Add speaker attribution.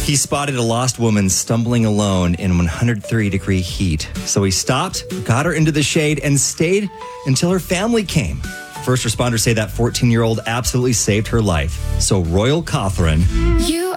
Speaker 1: He spotted a lost woman stumbling alone in 103-degree heat. So he stopped, got her into the shade, and stayed until her family came. First responders say that 14-year-old absolutely saved her life. So Royal Catherine...
Speaker 2: You